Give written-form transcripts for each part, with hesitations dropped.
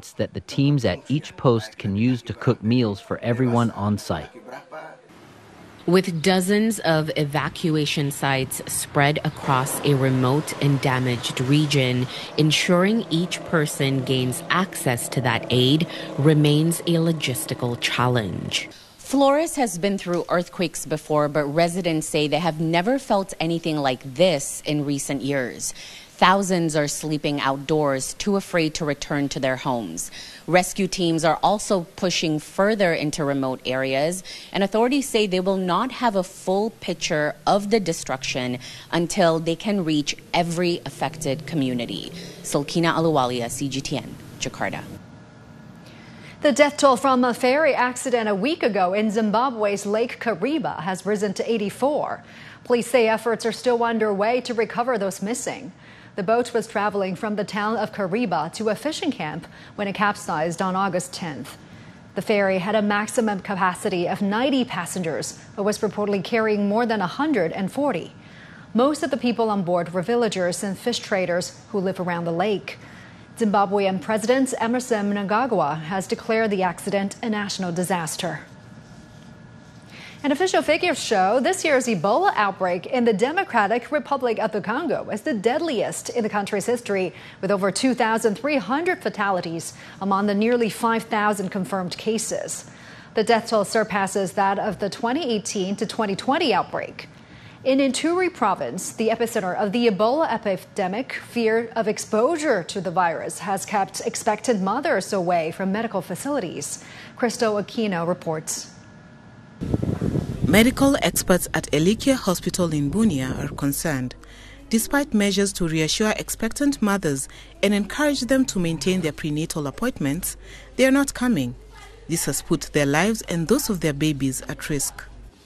notes that the teams at each post can use to cook meals for everyone on site. With dozens of evacuation sites spread across a remote and damaged region, ensuring each person gains access to that aid remains a logistical challenge. Flores has been through earthquakes before, but residents say they have never felt anything like this in recent years. Thousands are sleeping outdoors, too afraid to return to their homes. Rescue teams are also pushing further into remote areas, and authorities say they will not have a full picture of the destruction until they can reach every affected community. Sulkina Aluwalia, CGTN, Jakarta. The death toll from a ferry accident a week ago in Zimbabwe's Lake Kariba has risen to 84. Police say efforts are still underway to recover those missing. The boat was traveling from the town of Kariba to a fishing camp when it capsized on August 10th. The ferry had a maximum capacity of 90 passengers, but was reportedly carrying more than 140. Most of the people on board were villagers and fish traders who live around the lake. Zimbabwean President Emmerson Mnangagwa has declared the accident a national disaster. And official figures show this year's Ebola outbreak in the Democratic Republic of the Congo is the deadliest in the country's history, with over 2,300 fatalities among the nearly 5,000 confirmed cases. The death toll surpasses that of the 2018 to 2020 outbreak. In Ituri province, the epicenter of the Ebola epidemic, fear of exposure to the virus has kept expectant mothers away from medical facilities. Crystal Aquino reports. Medical experts at Elikia Hospital in Bunia are concerned. Despite measures to reassure expectant mothers and encourage them to maintain their prenatal appointments, they are not coming. This has put their lives and those of their babies at risk.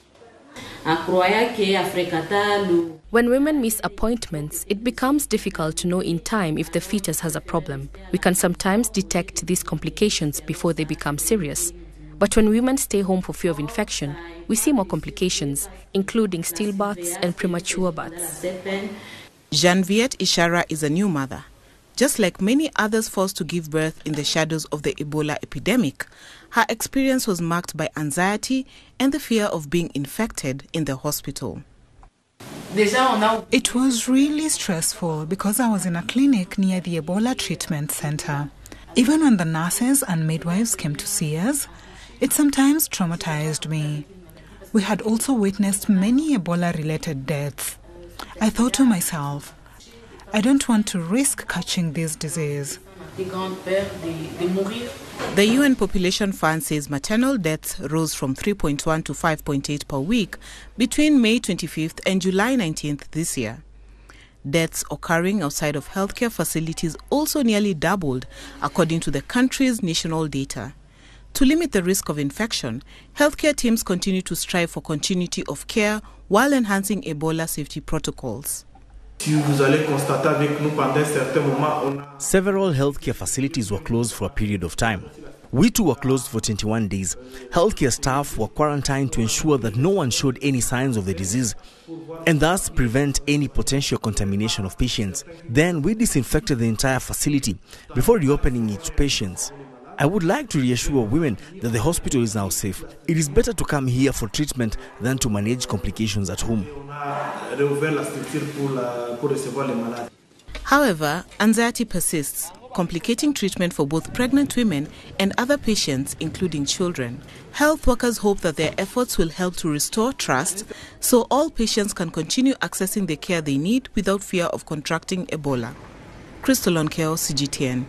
When women miss appointments, it becomes difficult to know in time if the fetus has a problem. We can sometimes detect these complications before they become serious. But when women stay home for fear of infection, we see more complications, including stillbirths and premature births. Janviette Ishara is a new mother. Just like many others forced to give birth in the shadows of the Ebola epidemic, her experience was marked by anxiety and the fear of being infected in the hospital. It was really stressful because I was in a clinic near the Ebola treatment center. Even when the nurses and midwives came to see us, it sometimes traumatized me. We had also witnessed many Ebola-related deaths. I thought to myself, I don't want to risk catching this disease. The UN Population Fund says maternal deaths rose from 3.1 to 5.8 per week between May 25th and July 19th this year. Deaths occurring outside of healthcare facilities also nearly doubled, according to the country's national data. To limit the risk of infection, healthcare teams continue to strive for continuity of care while enhancing Ebola safety protocols. Several healthcare facilities were closed for a period of time. We too were closed for 21 days. Healthcare staff were quarantined to ensure that no one showed any signs of the disease and thus prevent any potential contamination of patients. Then we disinfected the entire facility before reopening it to patients. I would like to reassure women that the hospital is now safe. It is better to come here for treatment than to manage complications at home. However, anxiety persists, complicating treatment for both pregnant women and other patients, including children. Health workers hope that their efforts will help to restore trust so all patients can continue accessing the care they need without fear of contracting Ebola. Crystal Onkeo, CGTN.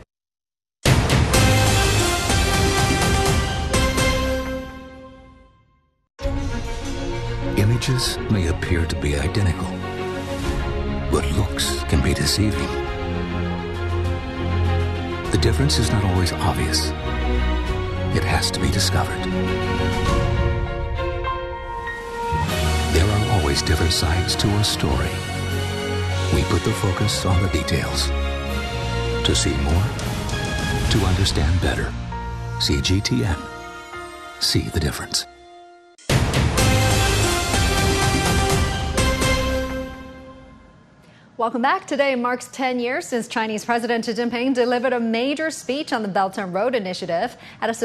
Images may appear to be identical, but looks can be deceiving. The difference is not always obvious. It has to be discovered. There are always different sides to a story. We put the focus on the details. To see more, to understand better. CGTN. See the difference. Welcome back. Today marks 10 years since Chinese President Xi Jinping delivered a major speech on the Belt and Road Initiative at a